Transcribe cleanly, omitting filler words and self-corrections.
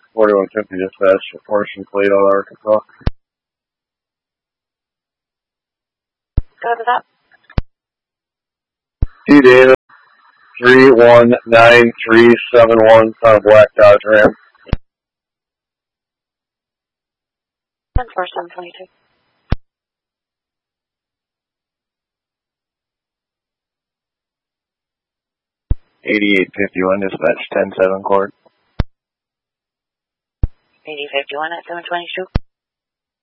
4150 dispatch, portion plate on Arkansas. Go to that. T. Davis, 319371, on a black Dodge Ram. 14722. 8851 dispatch 107 court. 8851 at 722.